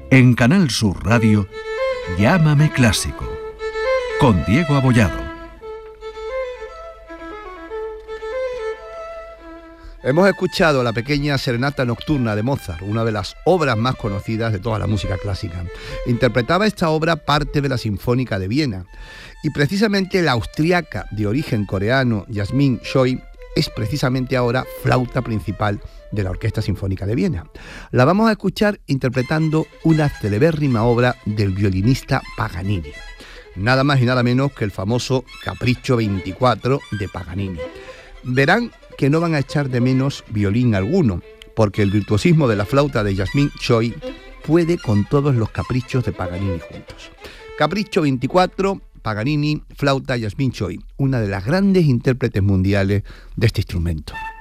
En Canal Sur Radio, Llámame Clásico, con Diego Abollado. Hemos escuchado la pequeña serenata nocturna de Mozart, una de las obras más conocidas de toda la música clásica. Interpretaba esta obra parte de la Sinfónica de Viena, y precisamente la austríaca de origen coreano Yasmine Choi es precisamente ahora flauta principal de la Orquesta Sinfónica de Viena. La vamos a escuchar interpretando una celebérrima obra del violinista Paganini. Nada más y nada menos que el famoso Capricho 24 de Paganini. Verán que no van a echar de menos violín alguno, porque el virtuosismo de la flauta de Yasmine Choi puede con todos los caprichos de Paganini juntos. Capricho 24, Paganini, flauta Yasmine Choi, una de las grandes intérpretes mundiales de este instrumento.